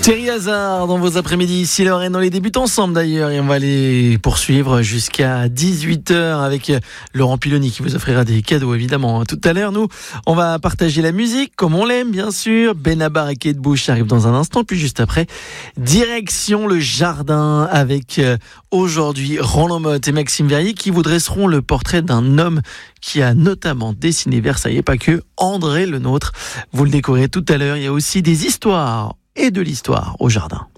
Thierry Hazard dans vos après-midi ici Lorraine, on les débute ensemble d'ailleurs et on va les poursuivre jusqu'à 18h avec Laurent Piloni qui vous offrira des cadeaux évidemment. Tout à l'heure nous on va partager la musique comme on l'aime bien sûr. Benabar et Kate Bush arrivent dans un instant, puis juste après direction le jardin avec aujourd'hui Roland Motte et Maxime Verrier qui vous dresseront le portrait d'un homme qui a notamment dessiné Versailles et pas que, André Le Nôtre. Vous le découvrez tout à l'heure, il y a aussi des histoires et de l'histoire au jardin.